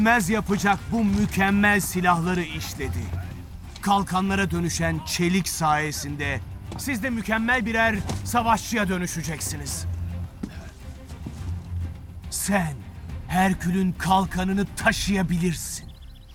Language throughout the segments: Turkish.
yapacak bu mükemmel silahları işledi. Kalkanlara dönüşen çelik sayesinde siz de mükemmel birer savaşçıya dönüşeceksiniz. Sen Herkül'ün kalkanını taşıyabilirsin.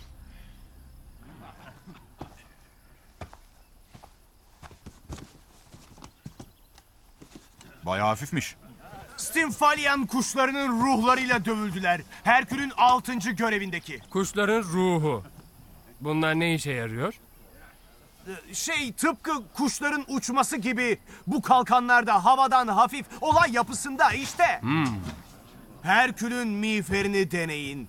Bayağı hafifmiş. Stimfalyan kuşlarının ruhlarıyla dövüldüler. Herkül'ün 6. görevindeki. Kuşların ruhu. Bunlar ne işe yarıyor? Tıpkı kuşların uçması gibi bu kalkanlarda havadan hafif olay yapısında işte. Herkül'ün miğferini deneyin.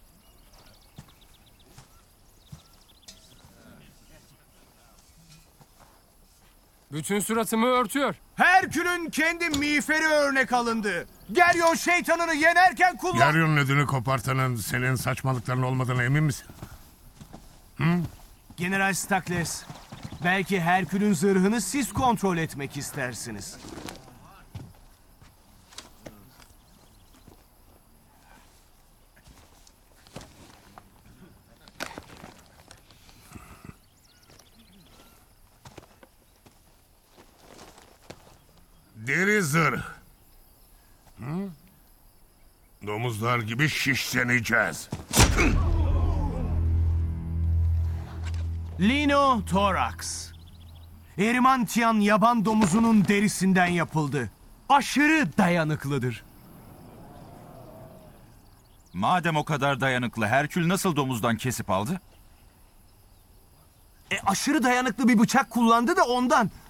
Bütün suratımı örtüyor. Herkül'ün kendi miğferi örnek alındı. Geryon şeytanını yenerken kullan... Geryon ödünü kopartanın senin saçmalıkların olmadığına emin misin? General Stakles, belki Herkül'ün zırhını siz kontrol etmek istersiniz. Deri zırh. Domuzlar gibi şişleneceğiz. Lino Thorax. Erimantian yaban domuzunun derisinden yapıldı. Aşırı dayanıklıdır. Madem o kadar dayanıklı, Herkül nasıl domuzdan kesip aldı? Aşırı dayanıklı bir bıçak kullandı da ondan.